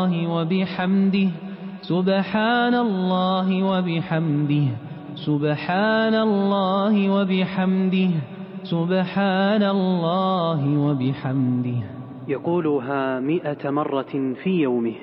الله وبحمده سبحان الله وبحمده سبحان الله وبحمده سبحان الله وبحمده. يقولها 100 مرة في يومه.